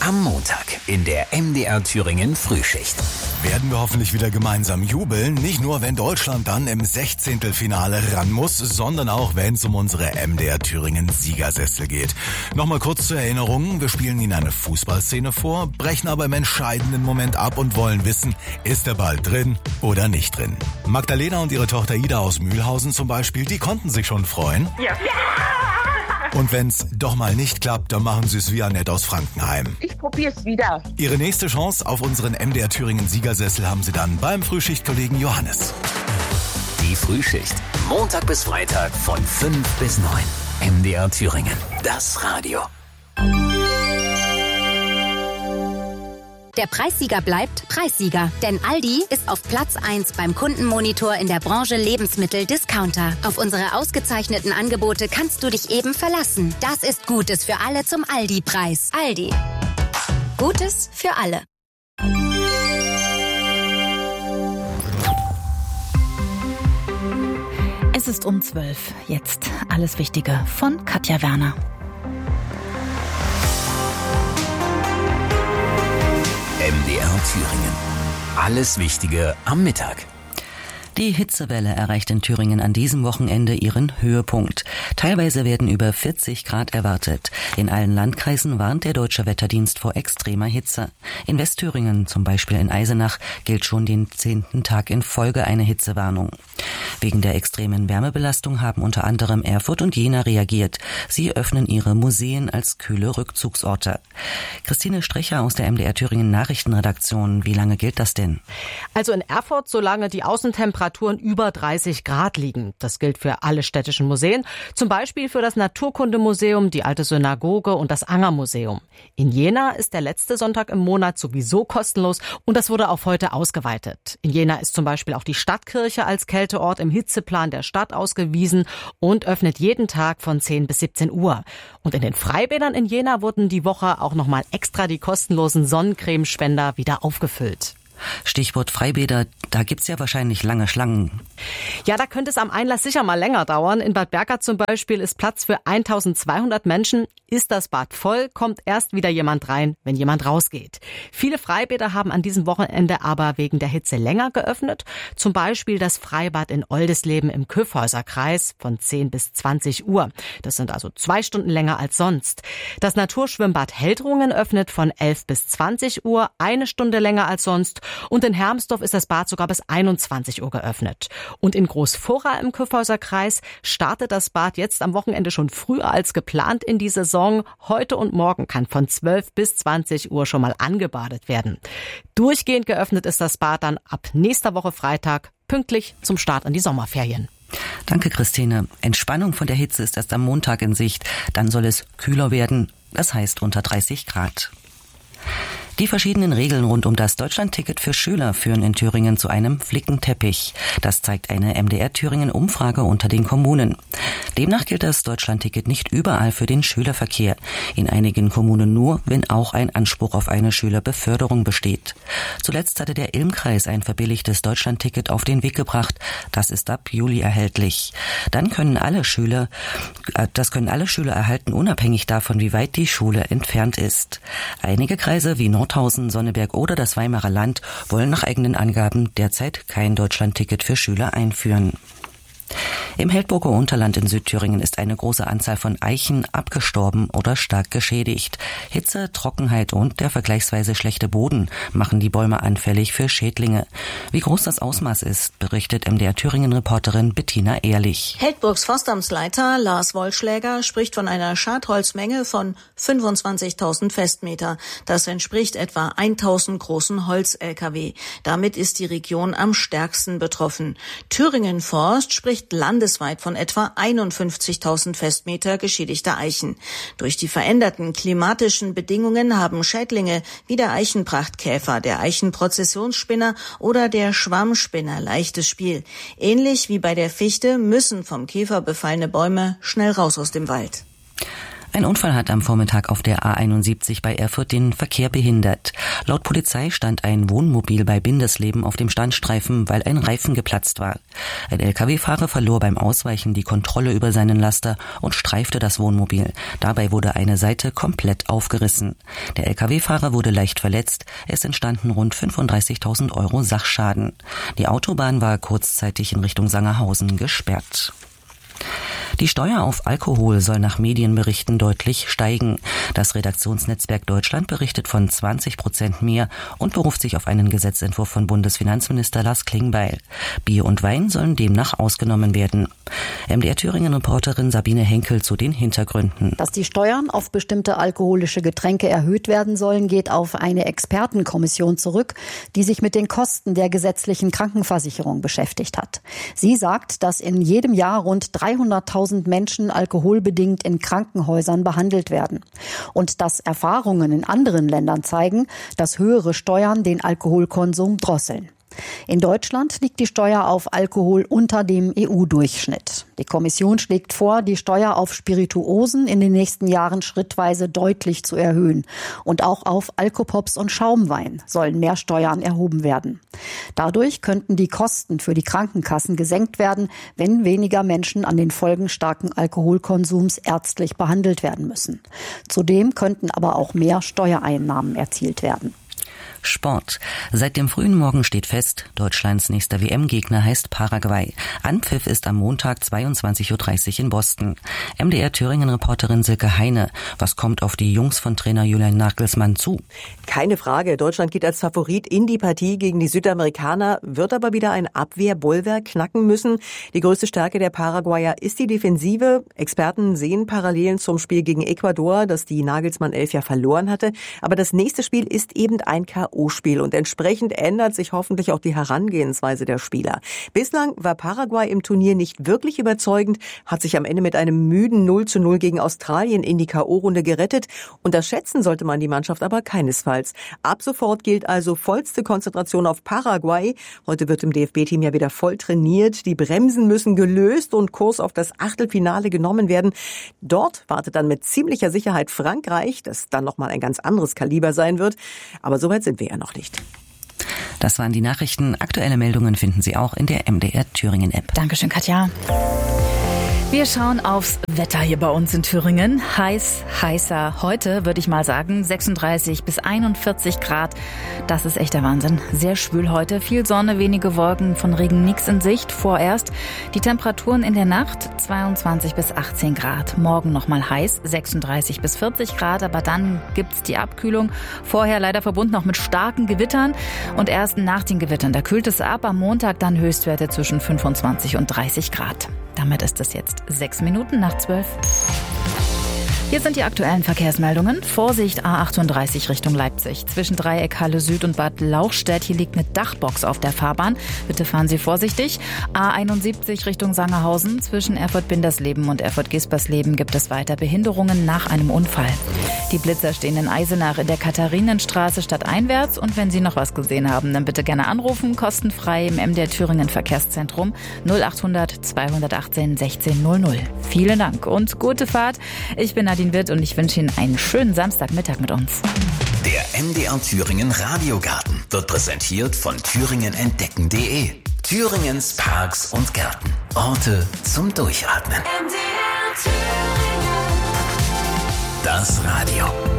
Am Montag in der MDR Thüringen Frühschicht. Werden wir hoffentlich wieder gemeinsam jubeln. Nicht nur, wenn Deutschland dann im 16. Finale ran muss, sondern auch, wenn es um unsere MDR Thüringen Siegersessel geht. Nochmal kurz zur Erinnerung. Wir spielen Ihnen eine Fußballszene vor, brechen aber im entscheidenden Moment ab und wollen wissen, ist der Ball drin oder nicht drin. Magdalena und ihre Tochter Ida aus Mühlhausen zum Beispiel, die konnten sich schon freuen. Ja. Und wenn's doch mal nicht klappt, dann machen Sie es wie Annette aus Frankenheim. Ich probier's wieder. Ihre nächste Chance auf unseren MDR Thüringen Siegersessel haben Sie dann beim Frühschichtkollegen Johannes. Die Frühschicht. Montag bis Freitag von 5 bis 9. MDR Thüringen. Das Radio. Der Preissieger bleibt Preissieger, denn Aldi ist auf Platz 1 beim Kundenmonitor in der Branche Lebensmittel-Discounter. Auf unsere ausgezeichneten Angebote kannst du dich eben verlassen. Das ist Gutes für alle zum Aldi-Preis. Aldi. Gutes für alle. Es ist um 12. Jetzt alles Wichtige von Katja Werner. MDR Thüringen. Alles Wichtige am Mittag. Die Hitzewelle erreicht in Thüringen an diesem Wochenende ihren Höhepunkt. Teilweise werden über 40 Grad erwartet. In allen Landkreisen warnt der Deutsche Wetterdienst vor extremer Hitze. In Westthüringen, zum Beispiel in Eisenach, gilt schon den 10. Tag in Folge eine Hitzewarnung. Wegen der extremen Wärmebelastung haben unter anderem Erfurt und Jena reagiert. Sie öffnen ihre Museen als kühle Rückzugsorte. Christine Strecher aus der MDR Thüringen Nachrichtenredaktion. Wie lange gilt das denn? Also in Erfurt, solange die Außentemperaturen über 30 Grad liegen. Das gilt für alle städtischen Museen, zum Beispiel für das Naturkundemuseum, die Alte Synagoge und das Angermuseum. In Jena ist der letzte Sonntag im Monat sowieso kostenlos und das wurde auf heute ausgeweitet. In Jena ist zum Beispiel auch die Stadtkirche als Kälteort im Hitzeplan der Stadt ausgewiesen und öffnet jeden Tag von 10 bis 17 Uhr. Und in den Freibädern in Jena wurden die Woche auch nochmal extra die kostenlosen Sonnencremespender wieder aufgefüllt. Stichwort Freibäder, da gibt's ja wahrscheinlich lange Schlangen. Ja, da könnte es am Einlass sicher mal länger dauern. In Bad Berka zum Beispiel ist Platz für 1200 Menschen. Ist das Bad voll, kommt erst wieder jemand rein, wenn jemand rausgeht. Viele Freibäder haben an diesem Wochenende aber wegen der Hitze länger geöffnet. Zum Beispiel das Freibad in Oldesleben im Kyffhäuserkreis von 10 bis 20 Uhr. Das sind also 2 Stunden länger als sonst. Das Naturschwimmbad Heldrungen öffnet von 11 bis 20 Uhr, 1 Stunde länger als sonst. Und in Hermsdorf ist das Bad sogar bis 21 Uhr geöffnet. Und in Großfurra im Kyffhäuserkreis startet das Bad jetzt am Wochenende schon früher als geplant in die Saison. Heute und morgen kann von 12 bis 20 Uhr schon mal angebadet werden. Durchgehend geöffnet ist das Bad dann ab nächster Woche Freitag, pünktlich zum Start in die Sommerferien. Danke, Christine. Entspannung von der Hitze ist erst am Montag in Sicht. Dann soll es kühler werden, das heißt unter 30 Grad. Die verschiedenen Regeln rund um das Deutschlandticket für Schüler führen in Thüringen zu einem Flickenteppich. Das zeigt eine MDR Thüringen Umfrage unter den Kommunen. Demnach gilt das Deutschlandticket nicht überall für den Schülerverkehr. In einigen Kommunen nur, wenn auch ein Anspruch auf eine Schülerbeförderung besteht. Zuletzt hatte der Ilm-Kreis ein verbilligtes Deutschlandticket auf den Weg gebracht. Das ist ab Juli erhältlich. Das können alle Schüler erhalten, unabhängig davon, wie weit die Schule entfernt ist. Einige Kreise wie Nordhausen, Sonneberg oder das Weimarer Land wollen nach eigenen Angaben derzeit kein Deutschlandticket für Schüler einführen. Im Heldburger Unterland in Südthüringen ist eine große Anzahl von Eichen abgestorben oder stark geschädigt. Hitze, Trockenheit und der vergleichsweise schlechte Boden machen die Bäume anfällig für Schädlinge. Wie groß das Ausmaß ist, berichtet MDR Thüringen-Reporterin Bettina Ehrlich. Heldburgs Forstamtsleiter Lars Wollschläger spricht von einer Schadholzmenge von 25.000 Festmeter. Das entspricht etwa 1.000 großen Holz-Lkw. Damit ist die Region am stärksten betroffen. Thüringen Forst spricht landesweit von etwa 51.000 Festmeter geschädigter Eichen. Durch die veränderten klimatischen Bedingungen haben Schädlinge wie der Eichenprachtkäfer, der Eichenprozessionsspinner oder der Schwammspinner leichtes Spiel. Ähnlich wie bei der Fichte müssen vom Käfer befallene Bäume schnell raus aus dem Wald. Ein Unfall hat am Vormittag auf der A71 bei Erfurt den Verkehr behindert. Laut Polizei stand ein Wohnmobil bei Bindesleben auf dem Standstreifen, weil ein Reifen geplatzt war. Ein Lkw-Fahrer verlor beim Ausweichen die Kontrolle über seinen Laster und streifte das Wohnmobil. Dabei wurde eine Seite komplett aufgerissen. Der Lkw-Fahrer wurde leicht verletzt. Es entstanden rund 35.000 € Sachschaden. Die Autobahn war kurzzeitig in Richtung Sangerhausen gesperrt. Die Steuer auf Alkohol soll nach Medienberichten deutlich steigen. Das Redaktionsnetzwerk Deutschland berichtet von 20% mehr und beruft sich auf einen Gesetzentwurf von Bundesfinanzminister Lars Klingbeil. Bier und Wein sollen demnach ausgenommen werden. MDR Thüringen-Reporterin Sabine Henkel zu den Hintergründen. Dass die Steuern auf bestimmte alkoholische Getränke erhöht werden sollen, geht auf eine Expertenkommission zurück, die sich mit den Kosten der gesetzlichen Krankenversicherung beschäftigt hat. Sie sagt, dass in jedem Jahr rund 300.000 Menschen alkoholbedingt in Krankenhäusern behandelt werden. Und dass Erfahrungen in anderen Ländern zeigen, dass höhere Steuern den Alkoholkonsum drosseln. In Deutschland liegt die Steuer auf Alkohol unter dem EU-Durchschnitt. Die Kommission schlägt vor, die Steuer auf Spirituosen in den nächsten Jahren schrittweise deutlich zu erhöhen. Und auch auf Alkopops und Schaumwein sollen mehr Steuern erhoben werden. Dadurch könnten die Kosten für die Krankenkassen gesenkt werden, wenn weniger Menschen an den Folgen starken Alkoholkonsums ärztlich behandelt werden müssen. Zudem könnten aber auch mehr Steuereinnahmen erzielt werden. Sport. Seit dem frühen Morgen steht fest, Deutschlands nächster WM-Gegner heißt Paraguay. Anpfiff ist am Montag 22.30 Uhr in Boston. MDR Thüringen-Reporterin Silke Heine. Was kommt auf die Jungs von Trainer Julian Nagelsmann zu? Keine Frage. Deutschland geht als Favorit in die Partie gegen die Südamerikaner, wird aber wieder ein Abwehrbollwerk knacken müssen. Die größte Stärke der Paraguayer ist die Defensive. Experten sehen Parallelen zum Spiel gegen Ecuador, das die Nagelsmann-Elf ja verloren hatte. Aber das nächste Spiel ist eben ein K.O.-Spiel und entsprechend ändert sich hoffentlich auch die Herangehensweise der Spieler. Bislang war Paraguay im Turnier nicht wirklich überzeugend, hat sich am Ende mit einem müden 0:0 gegen Australien in die K.O.-Runde gerettet. Unterschätzen sollte man die Mannschaft aber keinesfalls. Ab sofort gilt also vollste Konzentration auf Paraguay. Heute wird im DFB-Team ja wieder voll trainiert. Die Bremsen müssen gelöst und Kurs auf das Achtelfinale genommen werden. Dort wartet dann mit ziemlicher Sicherheit Frankreich, das dann nochmal ein ganz anderes Kaliber sein wird. Aber soweit sind wir ja noch nicht. Das waren die Nachrichten. Aktuelle Meldungen finden Sie auch in der MDR Thüringen App. Dankeschön, Katja. Wir schauen aufs Wetter hier bei uns in Thüringen. Heißer. Heute würde ich mal sagen 36 bis 41 Grad. Das ist echt der Wahnsinn. Sehr schwül heute. Viel Sonne, wenige Wolken, von Regen nichts in Sicht. Vorerst die Temperaturen in der Nacht 22 bis 18 Grad. Morgen nochmal heiß, 36 bis 40 Grad. Aber dann gibt's die Abkühlung. Vorher leider verbunden auch mit starken Gewittern. Und erst nach den Gewittern, da kühlt es ab. Am Montag dann Höchstwerte zwischen 25 und 30 Grad. Damit ist es jetzt 6 Minuten nach 12. Hier sind die aktuellen Verkehrsmeldungen. Vorsicht A38 Richtung Leipzig. Zwischen Dreieck Halle Süd und Bad Lauchstädt. Hier liegt eine Dachbox auf der Fahrbahn. Bitte fahren Sie vorsichtig. A71 Richtung Sangerhausen. Zwischen Erfurt-Bindersleben und Erfurt-Gispersleben gibt es weiter Behinderungen nach einem Unfall. Die Blitzer stehen in Eisenach in der Katharinenstraße stadteinwärts. Und wenn Sie noch was gesehen haben, dann bitte gerne anrufen. Kostenfrei im MDR Thüringen Verkehrszentrum 0800 218 1600. Vielen Dank und gute Fahrt. Ich bin Nadine Witt und ich wünsche Ihnen einen schönen Samstagmittag mit uns. Der MDR Thüringen Radiogarten wird präsentiert von thüringenentdecken.de. Thüringens Parks und Gärten. Orte zum Durchatmen. MDR Thüringen. Das Radio.